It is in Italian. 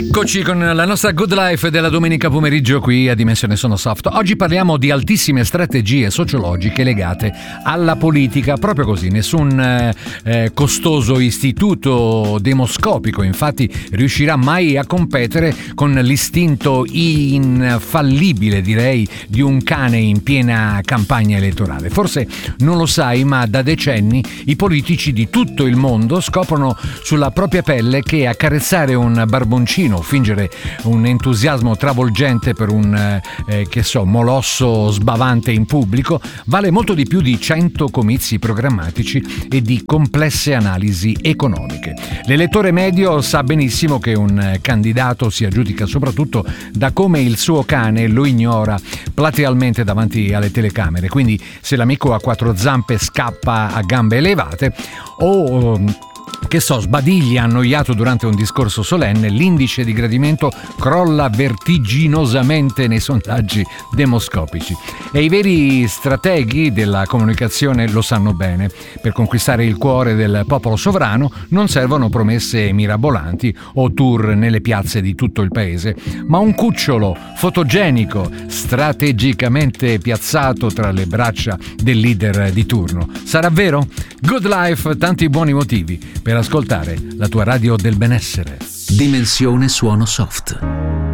Eccoci con la nostra Good Life della domenica pomeriggio qui a Dimensione Sono Soft. Oggi parliamo di altissime strategie sociologiche legate alla politica, proprio così, nessun costoso istituto demoscopico infatti riuscirà mai a competere con l'istinto infallibile, direi, di un cane in piena campagna elettorale. Forse non lo sai, ma da decenni i politici di tutto il mondo scoprono sulla propria pelle che accarezzare un barboncino, fingere un entusiasmo travolgente per un molosso sbavante in pubblico vale molto di più di 100 comizi programmatici e di complesse analisi economiche. L'elettore medio sa benissimo che un candidato si aggiudica soprattutto da come il suo cane lo ignora platealmente davanti alle telecamere, quindi se l'amico a quattro zampe scappa a gambe elevate o sbadiglia annoiato durante un discorso solenne, l'indice di gradimento crolla vertiginosamente nei sondaggi demoscopici. E i veri strateghi della comunicazione lo sanno bene. Per conquistare il cuore del popolo sovrano non servono promesse mirabolanti o tour nelle piazze di tutto il paese, ma un cucciolo fotogenico strategicamente piazzato tra le braccia del leader di turno. Sarà vero? Good Life, tanti buoni motivi per ascoltare la tua radio del benessere. Dimensione Suono Soft.